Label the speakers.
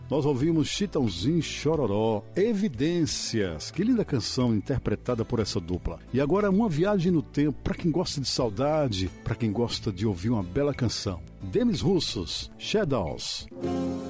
Speaker 1: Nós ouvimos Chitãozinho Chororó, Evidências. Que linda canção interpretada por essa dupla. E agora uma viagem no tempo para quem gosta de saudade, para quem gosta de ouvir uma bela canção. Demis Roussos, Shadows.